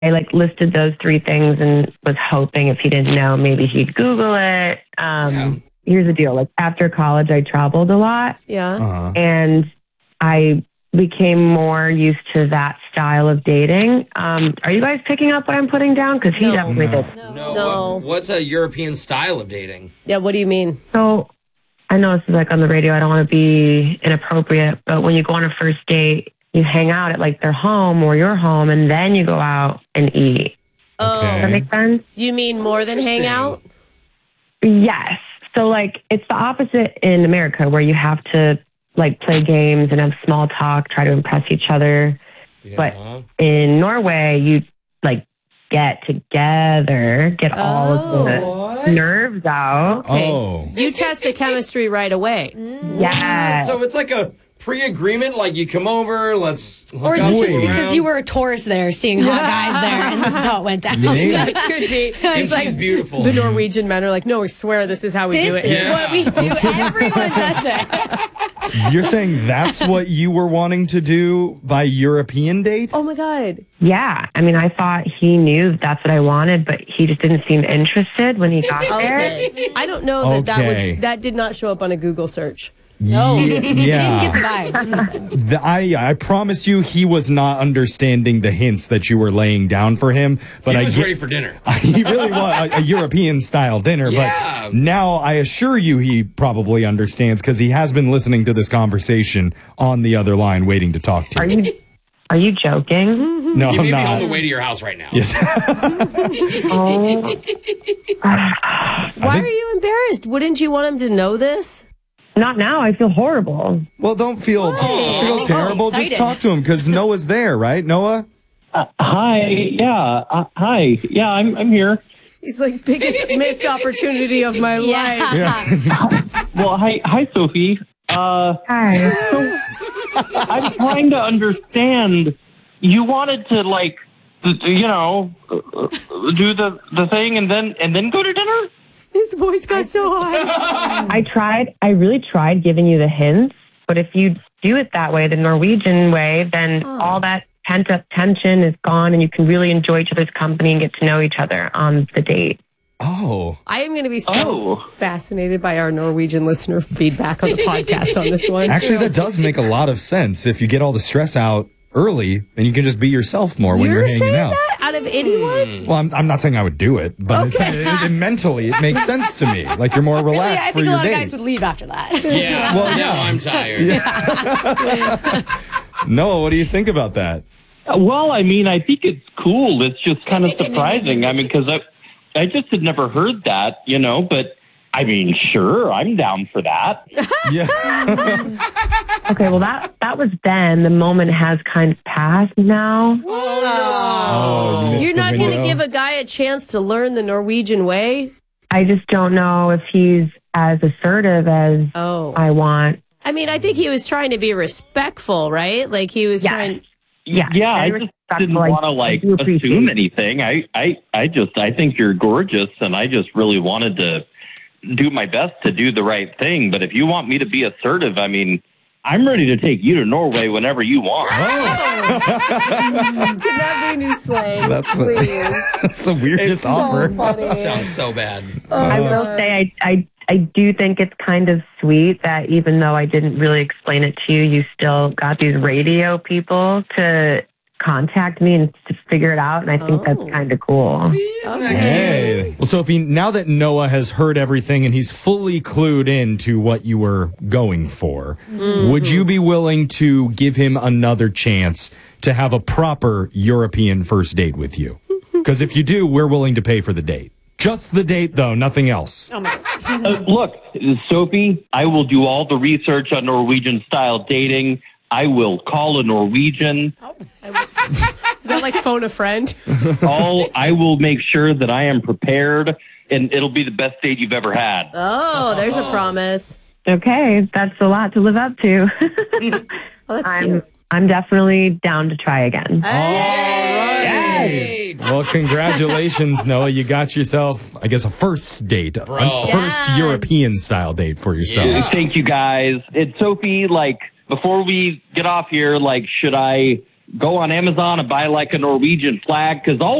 I like listed those three things and was hoping if he didn't know, maybe he'd Google it. Here's the deal. Like after college, I traveled a lot. Yeah. And I became more used to that style of dating. Are you guys picking up what I'm putting down? Because he definitely did. No. What's a European style of dating? Yeah, what do you mean? So I know this is like on the radio. I don't want to be inappropriate, but when you go on a first date, you hang out at like their home or your home, and then you go out and eat. Oh. Does that make sense? You mean more than hang out? Yes. So like it's the opposite in America where you have to like play games and have small talk, try to impress each other. Yeah. But in Norway, you like get together, get all of the nerves out. Okay. You test the chemistry right away. Yeah. So it's like a pre-agreement, like you come over, let's hook Or is up it just around. because you were a tourist there, seeing hot guys there, and this is how it went down? That could be. And she's beautiful. The Norwegian men are like, no, we swear this is how we do it. This is what we do. Everyone does it. You're saying that's what you were wanting to do by European date? Oh my God. Yeah. I mean, I thought he knew that's what I wanted, but he just didn't seem interested when he got there. Okay. I don't know Okay. that did not show up on a Google search. No, Yeah. he didn't get the vibes. I promise you, he was not understanding the hints that you were laying down for him. But He was ready for dinner. He really was a European style dinner. Yeah. But now I assure you, he probably understands because he has been listening to this conversation on the other line, waiting to talk to you. Are you joking? No, You I'm may be on not. the way to your house right now. Yes. Oh. Why are you embarrassed? Wouldn't you want him to know this? Not now. I feel horrible. Well, don't feel terrible. Just excited. talk to him because Noah's there, right? Noah? Hi. Yeah. Hi. Yeah, I'm here. He's like, biggest missed opportunity of my life. Yeah. Well, hi, Sophie. Hi. I'm trying to understand. You wanted to do the thing and then go to dinner? His voice got so high. I really tried giving you the hints, but if you do it that way, the Norwegian way, then all that pent up tension is gone and you can really enjoy each other's company and get to know each other on the date. Oh. I am going to be so fascinated by our Norwegian listener feedback on the podcast on this one. Actually, that does make a lot of sense. If you get all the stress out early, then you can just be yourself more when you're hanging saying out. that out of anyone? Well, I'm not saying I would do it, but mentally, it makes sense to me. Like you're more Really, relaxed I for think a your lot of date. guys would leave after that. Yeah. Well, Now yeah. I'm tired. Noah, what do you think about that? Well, I mean, I think it's cool. It's just kind of surprising. I mean, because I just had never heard that, but I mean, sure, I'm down for that. Yeah. Okay, well that was then. The moment has kind of passed now. Oh, you missed You're the not going to window. give a guy a chance to learn the Norwegian way? I just don't know if he's as assertive as I want. I mean, I think he was trying to be respectful, right? Like he was trying. Yeah. Yeah, I very just didn't respectful. want to I do appreciate assume it. anything. I think you're gorgeous, and I just really wanted to do my best to do the right thing. But if you want me to be assertive, I mean, I'm ready to take you to Norway whenever you want. Could that be new slang? That's please? the weirdest offer. Sounds so bad. I will say I do think it's kind of sweet that even though I didn't really explain it to you, you still got these radio people to contact me and to figure it out. And I think that's kind of cool. Hey. Well, Sophie, now that Noah has heard everything and he's fully clued in to what you were going for, would you be willing to give him another chance to have a proper European first date with you? Because if you do, we're willing to pay for the date. Just the date, though, nothing else. Look, Sophie, I will do all the research on Norwegian-style dating. I will call a Norwegian. Is that like phone a friend? I will make sure that I am prepared, and it'll be the best date you've ever had. Oh, there's a promise. Okay, that's a lot to live up to. Oh, that's cute. I'm definitely down to try again. Yes. Well, congratulations, Noah. You got yourself, I guess, a first date. A first European-style date for yourself. Thank you, guys. It's Sophie, before we get off here, should I go on Amazon and buy like a Norwegian flag, because all